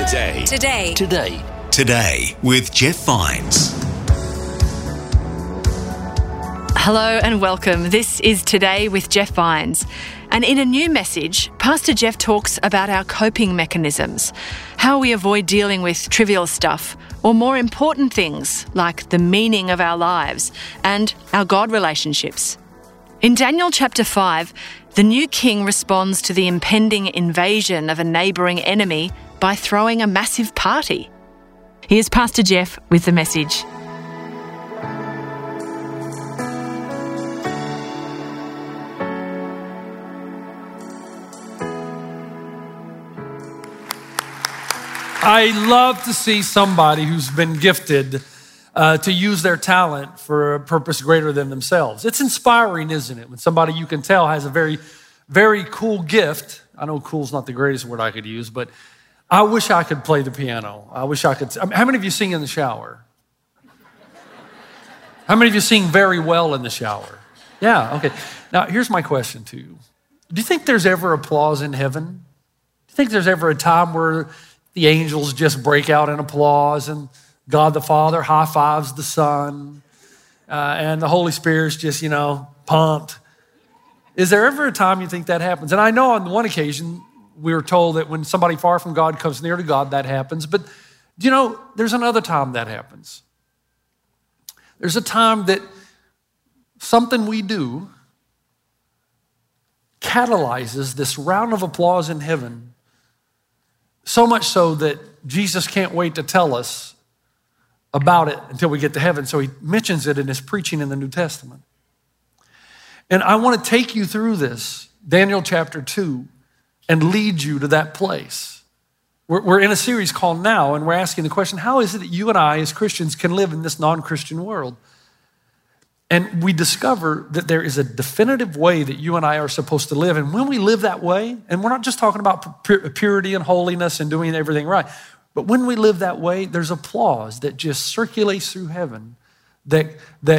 Today with Jeff Vines. Hello and welcome. This is Today with Jeff Vines. And in a new message, Pastor Jeff talks about our coping mechanisms, how we avoid dealing with trivial stuff, or more important things like the meaning of our lives and our God relationships. In Daniel chapter 5, the new king responds to the impending invasion of a neighbouring enemy by throwing a massive party. Here's Pastor Jeff with the message. I love to see somebody who's been gifted to use their talent for a purpose greater than themselves. It's inspiring, isn't it? When somebody you can tell has a very, very cool gift. I know cool's not the greatest word I could use, but I wish I could play the piano. I wish I could. How many of you sing in the shower? How many of you sing very well in the shower? Yeah, okay. Now, here's my question to you. Do you think there's ever applause in heaven? Do you think there's ever a time where the angels just break out in applause and God the Father high fives the Son and the Holy Spirit's just, pumped? Is there ever a time you think that happens? And I know on one occasion we were told that when somebody far from God comes near to God, that happens. But, there's another time that happens. There's a time that something we do catalyzes this round of applause in heaven, so much so that Jesus can't wait to tell us about it until we get to heaven. So he mentions it in his preaching in the New Testament. And I want to take you through this, Daniel chapter 2, and lead you to that place. We're in a series called Now, and we're asking the question, how is it that you and I as Christians can live in this non-Christian world? And we discover that there is a definitive way that you and I are supposed to live. And when we live that way, and we're not just talking about purity and holiness and doing everything right, but when we live that way, there's applause that just circulates through heaven that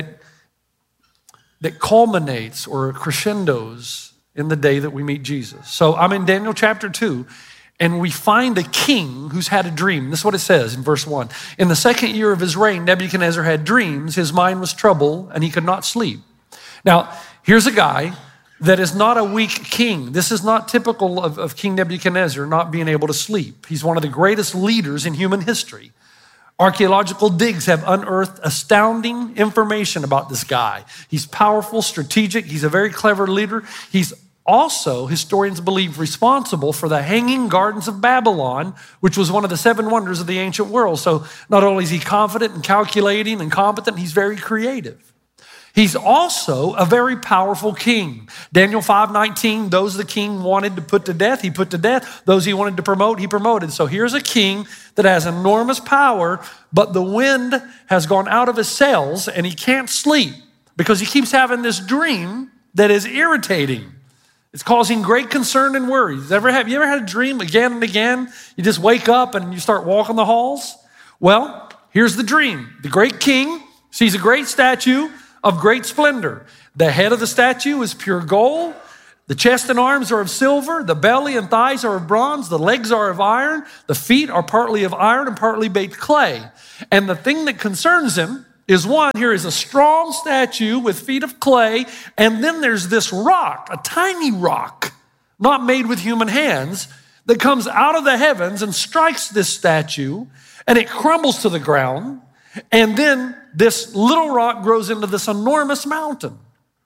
culminates or crescendos in the day that we meet Jesus. So I'm in Daniel chapter 2, and we find a king who's had a dream. This is what it says in verse 1. In the second year of his reign, Nebuchadnezzar had dreams. His mind was troubled, and he could not sleep. Now, here's a guy that is not a weak king. This is not typical of King Nebuchadnezzar not being able to sleep. He's one of the greatest leaders in human history. Archaeological digs have unearthed astounding information about this guy. He's powerful, strategic. He's a very clever leader. He's also, historians believe, responsible for the Hanging Gardens of Babylon, which was one of the 7 wonders of the ancient world. So not only is he confident and calculating and competent, he's very creative. He's also a very powerful king. Daniel 5:19, those the king wanted to put to death, he put to death. Those he wanted to promote, he promoted. So here's a king that has enormous power, but the wind has gone out of his sails and he can't sleep because he keeps having this dream that is irritating. It's causing great concern and worry. You ever had a dream again and again? You just wake up and you start walking the halls? Well, here's the dream. The great king sees a great statue of great splendor. The head of the statue is pure gold. The chest and arms are of silver. The belly and thighs are of bronze. The legs are of iron. The feet are partly of iron and partly baked clay. And the thing that concerns him is one, here is a strong statue with feet of clay, and then there's this rock, a tiny rock, not made with human hands, that comes out of the heavens and strikes this statue, and it crumbles to the ground, and then this little rock grows into this enormous mountain.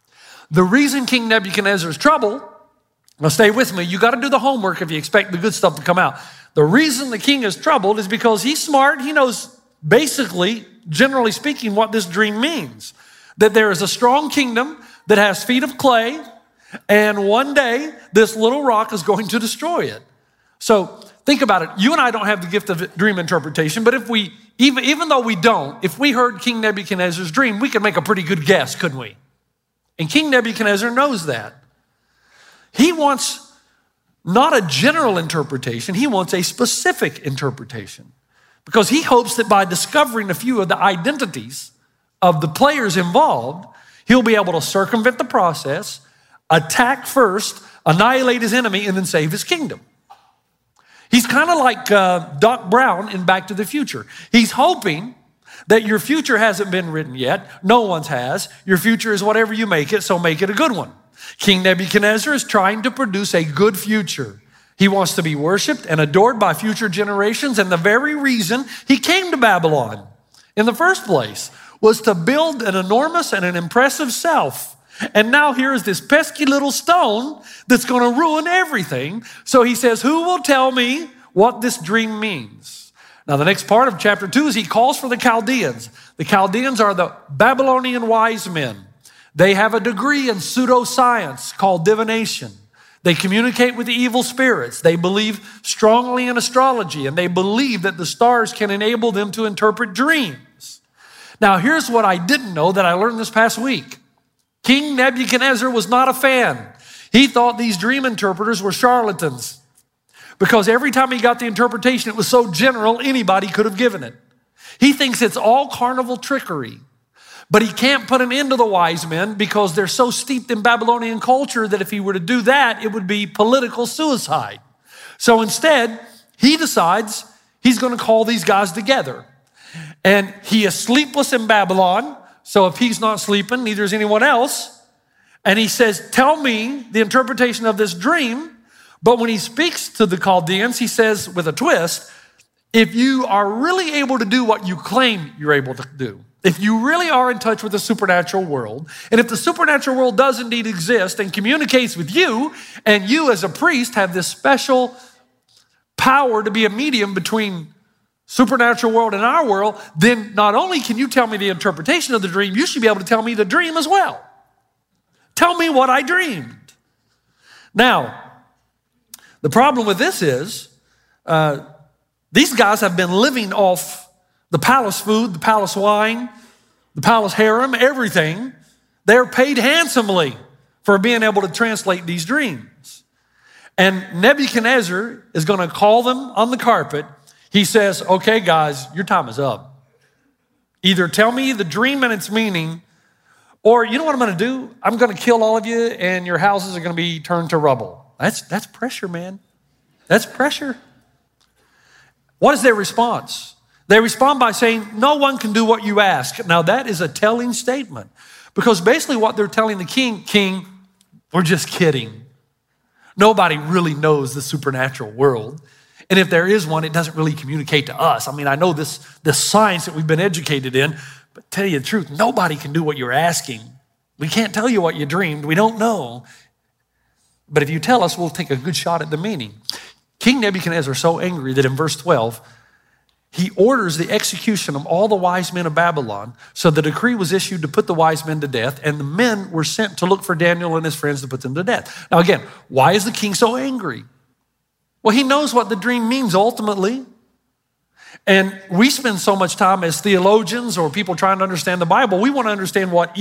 The reason King Nebuchadnezzar is troubled, now stay with me, you got to do the homework if you expect the good stuff to come out. The reason the king is troubled is because he's smart, he knows basically, generally speaking, what this dream means. That there is a strong kingdom that has feet of clay, and one day this little rock is going to destroy it. So think about it. You and I don't have the gift of dream interpretation, but if we, even though we don't, if we heard King Nebuchadnezzar's dream, we could make a pretty good guess, couldn't we? And King Nebuchadnezzar knows that. He wants not a general interpretation, he wants a specific interpretation. Because he hopes that by discovering a few of the identities of the players involved, he'll be able to circumvent the process, attack first, annihilate his enemy, and then save his kingdom. He's kind of like Doc Brown in Back to the Future. He's hoping that your future hasn't been written yet. No one's has. Your future is whatever you make it, so make it a good one. King Nebuchadnezzar is trying to produce a good future. He wants to be worshiped and adored by future generations, and the very reason he came to Babylon in the first place was to build an enormous and an impressive self. And now here's this pesky little stone that's going to ruin everything. So he says, who will tell me what this dream means? Now, the next part of chapter 2 is he calls for the Chaldeans. The Chaldeans are the Babylonian wise men. They have a degree in pseudoscience called divination. They communicate with the evil spirits. They believe strongly in astrology, and they believe that the stars can enable them to interpret dreams. Now, here's what I didn't know that I learned this past week. King Nebuchadnezzar was not a fan. He thought these dream interpreters were charlatans because every time he got the interpretation, it was so general, anybody could have given it. He thinks it's all carnival trickery, but he can't put an end to the wise men because they're so steeped in Babylonian culture that if he were to do that, it would be political suicide. So instead, he decides he's going to call these guys together. And he is sleepless in Babylon. So if he's not sleeping, neither is anyone else. And he says, tell me the interpretation of this dream. But when he speaks to the Chaldeans, he says with a twist, if you are really able to do what you claim you're able to do, if you really are in touch with the supernatural world, and if the supernatural world does indeed exist and communicates with you, and you as a priest have this special power to be a medium between supernatural world and our world, then not only can you tell me the interpretation of the dream, you should be able to tell me the dream as well. Tell me what I dreamed. Now, the problem with this is these guys have been living off the palace food, the palace wine, the palace harem, everything. They're paid handsomely for being able to translate these dreams. And Nebuchadnezzar is going to call them on the carpet. He says, okay, guys, your time is up. Either tell me the dream and its meaning, or you know what I'm going to do? I'm going to kill all of you and your houses are going to be turned to rubble. That's pressure, man. That's pressure. What is their response? They respond by saying, no one can do what you ask. Now, that is a telling statement because basically what they're telling the king, we're just kidding. Nobody really knows the supernatural world. And if there is one, it doesn't really communicate to us. I mean, I know this science that we've been educated in, but tell you the truth, nobody can do what you're asking. We can't tell you what you dreamed. We don't know. But if you tell us, we'll take a good shot at the meaning. King Nebuchadnezzar is so angry that in verse 12, he orders the execution of all the wise men of Babylon. So the decree was issued to put the wise men to death, and the men were sent to look for Daniel and his friends to put them to death. Now again, why is the king so angry? Well, he knows what the dream means ultimately. And we spend so much time as theologians or people trying to understand the Bible, we want to understand what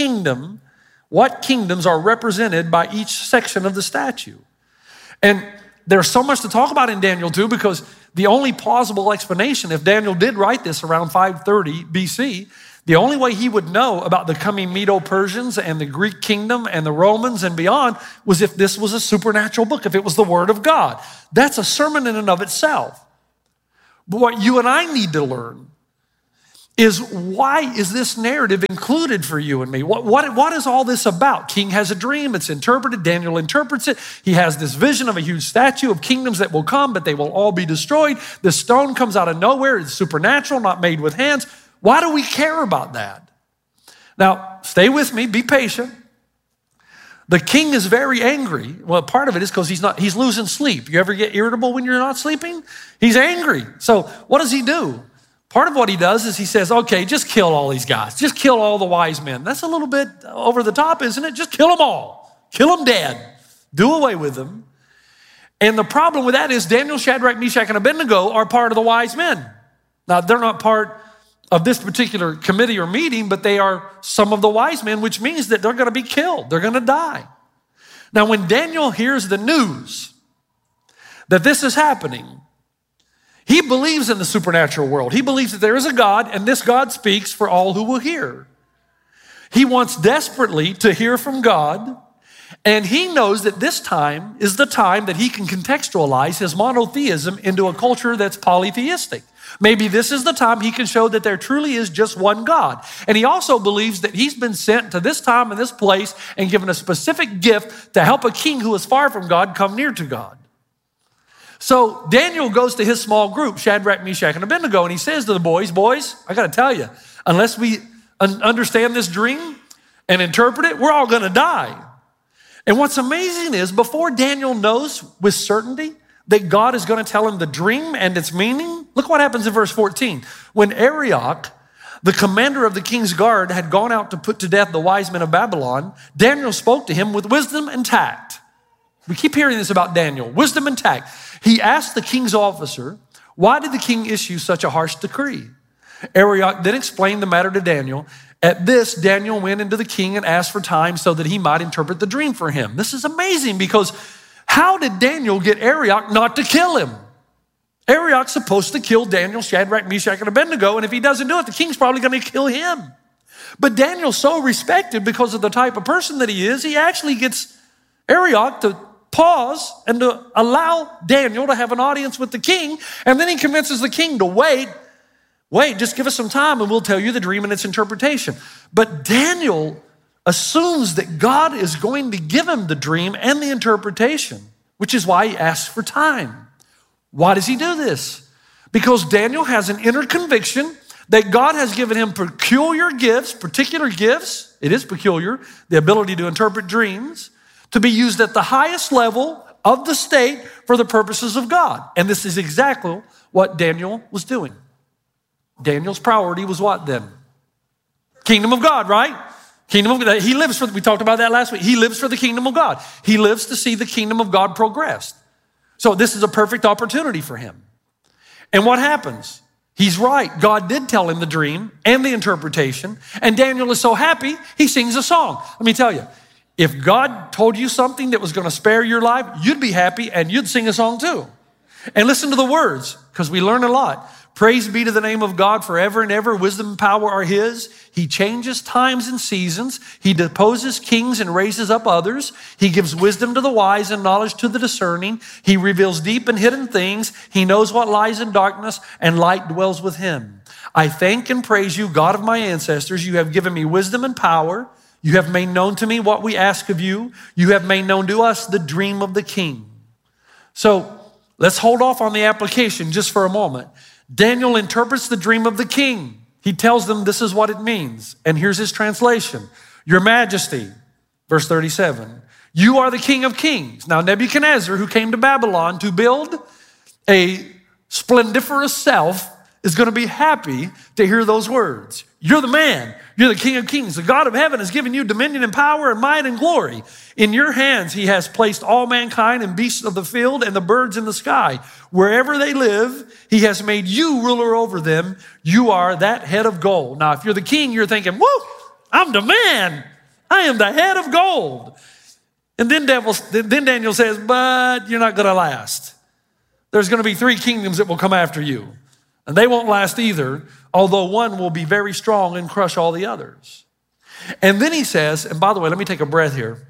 kingdoms are represented by each section of the statue. And there's so much to talk about in Daniel 2 because the only plausible explanation, if Daniel did write this around 530 BC, the only way he would know about the coming Medo-Persians and the Greek kingdom and the Romans and beyond was if this was a supernatural book, if it was the Word of God. That's a sermon in and of itself. But what you and I need to learn is why is this narrative included for you and me? What is all this about? King has a dream, it's interpreted, Daniel interprets it. He has this vision of a huge statue of kingdoms that will come, but they will all be destroyed. The stone comes out of nowhere, it's supernatural, not made with hands. Why do we care about that? Now, stay with me, be patient. The king is very angry. Well, part of it is because he's losing sleep. You ever get irritable when you're not sleeping? He's angry. So what does he do? Part of what he does is he says, okay, just kill all these guys. Just kill all the wise men. That's a little bit over the top, isn't it? Just kill them all. Kill them dead. Do away with them. And the problem with that is Daniel, Shadrach, Meshach, and Abednego are part of the wise men. Now, they're not part of this particular committee or meeting, but they are some of the wise men, which means that they're going to be killed. They're going to die. Now, when Daniel hears the news that this is happening, he believes in the supernatural world. He believes that there is a God, and this God speaks for all who will hear. He wants desperately to hear from God, And he knows that this time is the time that he can contextualize his monotheism into a culture that's polytheistic. Maybe this is the time he can show that there truly is just one God. And he also believes that he's been sent to this time and this place and given a specific gift to help a king who is far from God come near to God. So Daniel goes to his small group, Shadrach, Meshach, and Abednego, and he says to the boys, I got to tell you, unless we understand this dream and interpret it, we're all going to die. And what's amazing is before Daniel knows with certainty that God is going to tell him the dream and its meaning, look what happens in verse 14. When Arioch, the commander of the king's guard, had gone out to put to death the wise men of Babylon, Daniel spoke to him with wisdom and tact. We keep hearing this about Daniel, wisdom and tact. He asked the king's officer, why did the king issue such a harsh decree? Arioch then explained the matter to Daniel. At this, Daniel went into the king and asked for time so that he might interpret the dream for him. This is amazing because how did Daniel get Arioch not to kill him? Arioch's supposed to kill Daniel, Shadrach, Meshach, and Abednego, and if he doesn't do it, the king's probably going to kill him. But Daniel's so respected because of the type of person that he is, he actually gets Arioch to pause and to allow Daniel to have an audience with the king, and then he convinces the king to wait, just give us some time and we'll tell you the dream and its interpretation. But Daniel assumes that God is going to give him the dream and the interpretation, which is why he asks for time. Why does he do this? Because Daniel has an inner conviction that God has given him particular gifts, it is peculiar, the ability to interpret dreams, to be used at the highest level of the state for the purposes of God. And this is exactly what Daniel was doing. Daniel's priority was what then? Kingdom of God, right? Kingdom of God. He lives for, we talked about that last week. He lives for the kingdom of God. He lives to see the kingdom of God progress. So this is a perfect opportunity for him. And what happens? He's right. God did tell him the dream and the interpretation. And Daniel is so happy, he sings a song. Let me tell you, if God told you something that was going to spare your life, you'd be happy and you'd sing a song too. And listen to the words, because we learn a lot. Praise be to the name of God forever and ever. Wisdom and power are his. He changes times and seasons. He deposes kings and raises up others. He gives wisdom to the wise and knowledge to the discerning. He reveals deep and hidden things. He knows what lies in darkness, and light dwells with him. I thank and praise you, God of my ancestors. You have given me wisdom and power. You have made known to me what we ask of you. You have made known to us the dream of the king. So let's hold off on the application just for a moment. Daniel interprets the dream of the king. He tells them this is what it means. And here's his translation. Your Majesty, verse 37, you are the King of kings. Now Nebuchadnezzar, who came to Babylon to build a splendiferous self, is going to be happy to hear those words. You're the man. You're the King of kings. The God of heaven has given you dominion and power and might and glory. In your hands, he has placed all mankind and beasts of the field and the birds in the sky. Wherever they live, he has made you ruler over them. You are that head of gold. Now, if you're the king, you're thinking, woo, I'm the man. I am the head of gold. And then Daniel says, but you're not going to last. There's going to be 3 kingdoms that will come after you. And they won't last either, although one will be very strong and crush all the others. And then he says, and by the way, let me take a breath here.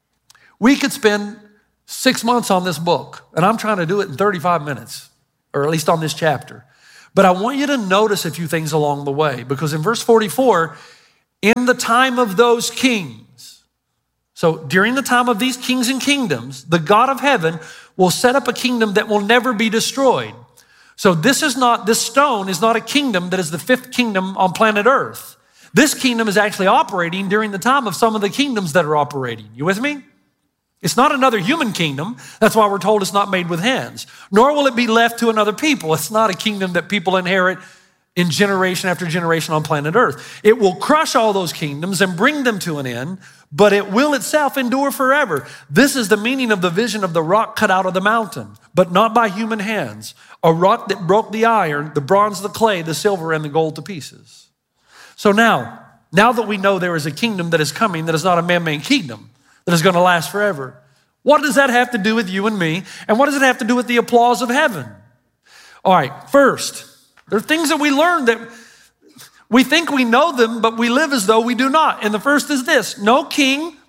We could spend 6 months on this book, and I'm trying to do it in 35 minutes, or at least on this chapter. But I want you to notice a few things along the way, because in verse 44, in the time of those kings, so during the time of these kings and kingdoms, the God of heaven will set up a kingdom that will never be destroyed. So this stone is not a kingdom that is the 5th kingdom on planet Earth. This kingdom is actually operating during the time of some of the kingdoms that are operating. You with me? It's not another human kingdom. That's why we're told it's not made with hands. Nor will it be left to another people. It's not a kingdom that people inherit in generation after generation on planet Earth. It will crush all those kingdoms and bring them to an end, but it will itself endure forever. This is the meaning of the vision of the rock cut out of the mountain, but not by human hands. A rock that broke the iron, the bronze, the clay, the silver, and the gold to pieces. So now that we know there is a kingdom that is coming, that is not a man-made kingdom, that is going to last forever, what does that have to do with you and me? And what does it have to do with the applause of heaven? All right, first, there are things that we learn that we think we know them, but we live as though we do not. And the first is this: no king,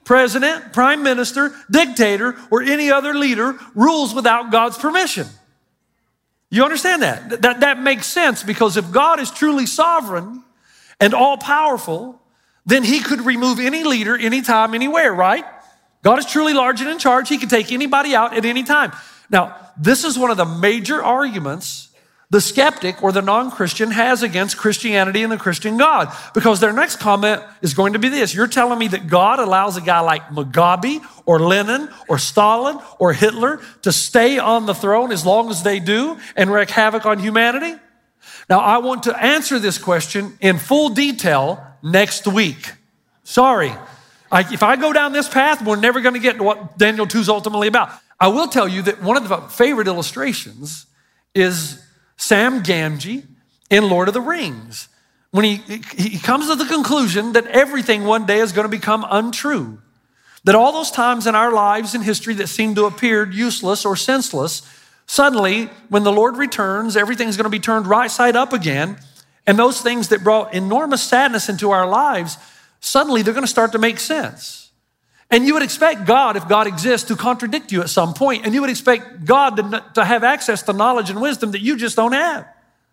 president, prime minister, dictator, or any other leader rules without God's permission. You understand that? That makes sense, because if God is truly sovereign and all-powerful, then he could remove any leader anytime, anywhere, right? God is truly large and in charge. He can take anybody out at any time. Now, this is one of the major arguments the skeptic or the non-Christian has against Christianity and the Christian God, because their next comment is going to be this: you're telling me that God allows a guy like Mugabe or Lenin or Stalin or Hitler to stay on the throne as long as they do and wreak havoc on humanity? Now, I want to answer this question in full detail next week. Sorry. If I go down this path, we're never going to get to what Daniel 2 is ultimately about. I will tell you that one of the favorite illustrations is Sam Gamgee in Lord of the Rings, when he comes to the conclusion that everything one day is going to become untrue, that all those times in our lives in history that seem to appear useless or senseless, suddenly when the Lord returns, everything's going to be turned right side up again, and those things that brought enormous sadness into our lives, suddenly they're going to start to make sense. And you would expect God, if God exists, to contradict you at some point. And you would expect God to have access to knowledge and wisdom that you just don't have.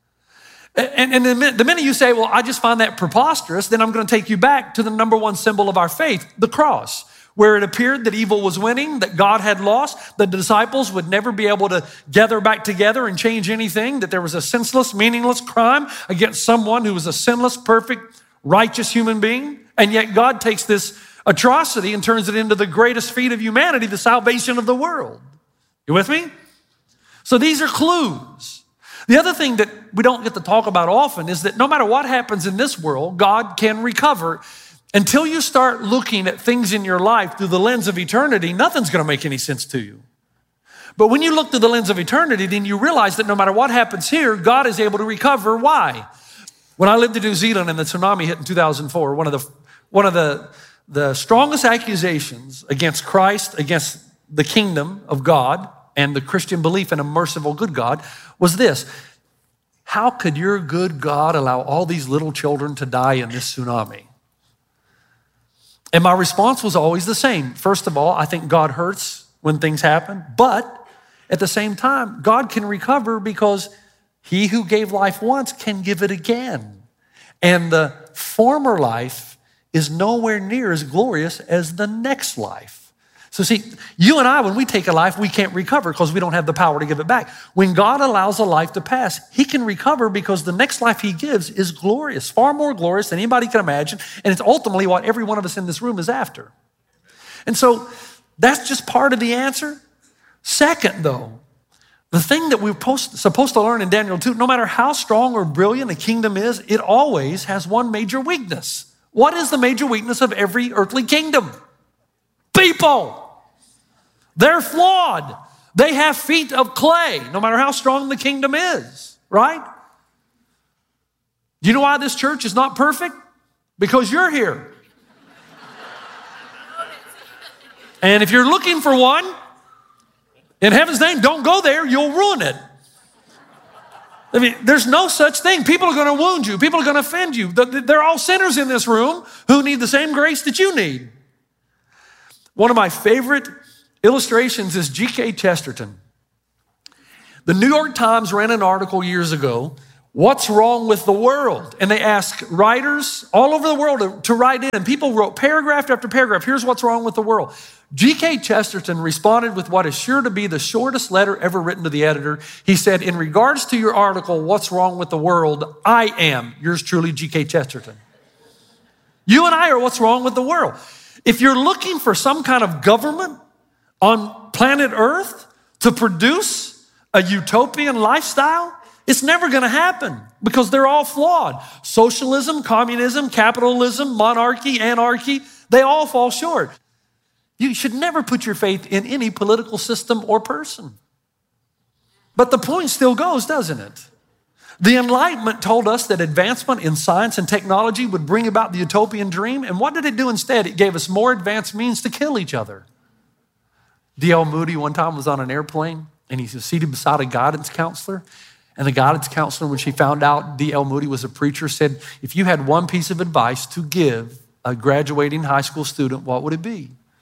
And the minute you say, well, I just find that preposterous, then I'm going to take you back to the number one symbol of our faith, the cross, where it appeared that evil was winning, that God had lost, the disciples would never be able to gather back together and change anything, that there was a senseless, meaningless crime against someone who was a sinless, perfect, righteous human being. And yet God takes this atrocity and turns it into the greatest feat of humanity, the salvation of the world. You with me? So these are clues. The other thing that we don't get to talk about often is that no matter what happens in this world, God can recover. Until you start looking at things in your life through the lens of eternity, nothing's going to make any sense to you. But when you look through the lens of eternity, then you realize that no matter what happens here, God is able to recover. Why? When I lived in New Zealand and the tsunami hit in 2004, one of the strongest accusations against Christ, against the kingdom of God and the Christian belief in a merciful good God was this: how could your good God allow all these little children to die in this tsunami? And my response was always the same. First of all, I think God hurts when things happen, but at the same time, God can recover because he who gave life once can give it again. And the former life is nowhere near as glorious as the next life. So see, you and I, when we take a life, we can't recover because we don't have the power to give it back. When God allows a life to pass, he can recover because the next life he gives is glorious, far more glorious than anybody can imagine. And it's ultimately what every one of us in this room is after. And so that's just part of the answer. Second, though, the thing that we're supposed to learn in Daniel 2, no matter how strong or brilliant a kingdom is, it always has one major weakness. What is the major weakness of every earthly kingdom? People. They're flawed. They have feet of clay, no matter how strong the kingdom is, right? Do you know why this church is not perfect? Because you're here. And if you're looking for one, in heaven's name, don't go there. You'll ruin it. I mean, there's no such thing. People are going to wound you. People are going to offend you. They're all sinners in this room who need the same grace that you need. One of my favorite illustrations is G.K. Chesterton. The New York Times ran an article years ago, "What's Wrong with the World?" And they asked writers all over the world to write in, and people wrote paragraph after paragraph, here's what's wrong with the world. G.K. Chesterton responded with what is sure to be the shortest letter ever written to the editor. He said, "In regards to your article, What's Wrong with the World, I am yours truly, G.K. Chesterton." You and I are what's wrong with the world. If you're looking for some kind of government on planet Earth to produce a utopian lifestyle, it's never going to happen because they're all flawed. Socialism, communism, capitalism, monarchy, anarchy, they all fall short. You should never put your faith in any political system or person. But the point still goes, doesn't it? The Enlightenment told us that advancement in science and technology would bring about the utopian dream. And what did it do instead? It gave us more advanced means to kill each other. D.L. Moody one time was on an airplane and he was seated beside a guidance counselor. And the guidance counselor, when she found out D.L. Moody was a preacher, said, if you had one piece of advice to give a graduating high school student, what would it be?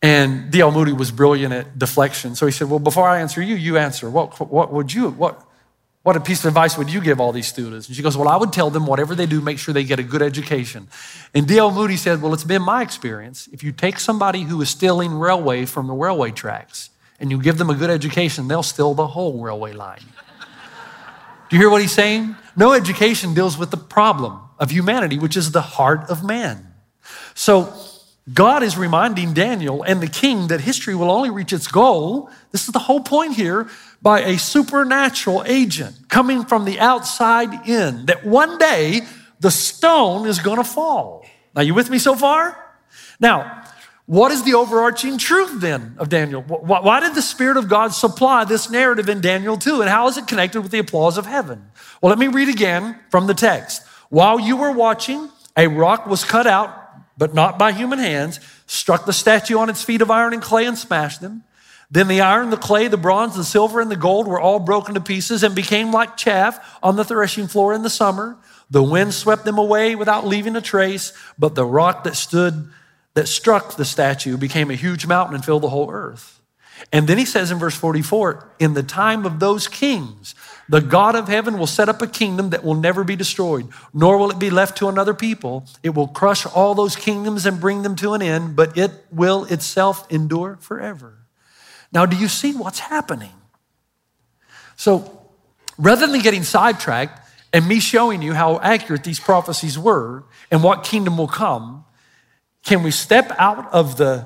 And D.L. Moody was brilliant at deflection. So he said, well, before I answer you, you answer. What a piece of advice would you give all these students? And she goes, well, I would tell them whatever they do, make sure they get a good education. And D.L. Moody said, well, it's been my experience. If you take somebody who is stealing railway from the railway tracks and you give them a good education, they'll steal the whole railway line. Do you hear what he's saying? No education deals with the problem of humanity, which is the heart of man. So God is reminding Daniel and the king that history will only reach its goal. This is the whole point here, by a supernatural agent coming from the outside in, that one day the stone is going to fall. Now, you with me so far? Now, what is the overarching truth then of Daniel? Why did the Spirit of God supply this narrative in Daniel 2? And how is it connected with the applause of heaven? Well, let me read again from the text. While you were watching, a rock was cut out, but not by human hands, struck the statue on its feet of iron and clay and smashed them. Then the iron, the clay, the bronze, the silver, and the gold were all broken to pieces and became like chaff on the threshing floor in the summer. The wind swept them away without leaving a trace, but the rock that struck the statue became a huge mountain and filled the whole earth. And then he says in verse 44, in the time of those kings, the God of heaven will set up a kingdom that will never be destroyed, nor will it be left to another people. It will crush all those kingdoms and bring them to an end, but it will itself endure forever. Now, do you see what's happening? So rather than getting sidetracked and me showing you how accurate these prophecies were and what kingdom will come, can we step out of the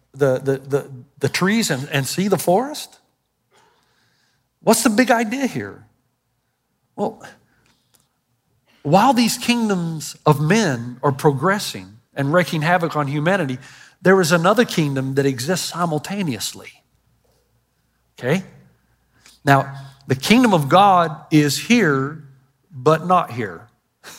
trees and see the forest? What's the big idea here? Well, while these kingdoms of men are progressing and wreaking havoc on humanity, there is another kingdom that exists simultaneously. Okay? Now, the kingdom of God is here, but not here.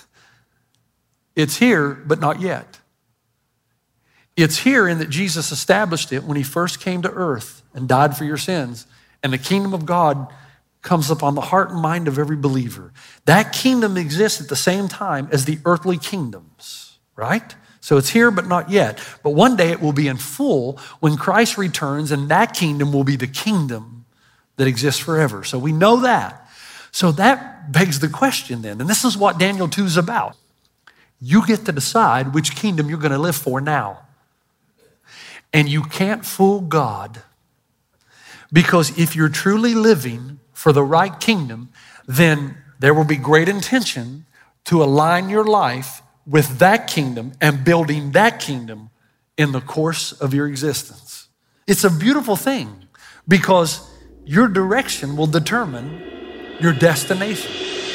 It's here, but not yet. It's here in that Jesus established it when he first came to earth and died for your sins. And the kingdom of God comes upon the heart and mind of every believer. That kingdom exists at the same time as the earthly kingdoms, right? So it's here, but not yet. But one day it will be in full when Christ returns, and that kingdom will be the kingdom that exists forever. So we know that. So that begs the question then, and this is what Daniel 2 is about. You get to decide which kingdom you're going to live for now. And you can't fool God, because if you're truly living for the right kingdom, then there will be great intention to align your life with that kingdom and building that kingdom in the course of your existence. It's a beautiful thing because your direction will determine your destination.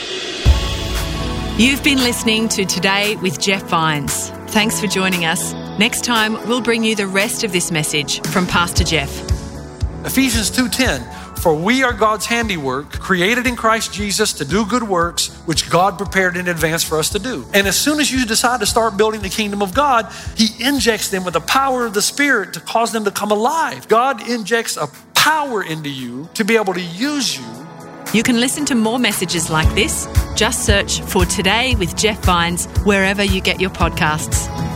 You've been listening to Today with Jeff Vines. Thanks for joining us. Next time, we'll bring you the rest of this message from Pastor Jeff. Ephesians 2:10, for we are God's handiwork, created in Christ Jesus to do good works, which God prepared in advance for us to do. And as soon as you decide to start building the kingdom of God, he injects them with the power of the Spirit to cause them to come alive. God injects a power into you to be able to use you. You can listen to more messages like this. Just search for Today with Jeff Vines wherever you get your podcasts.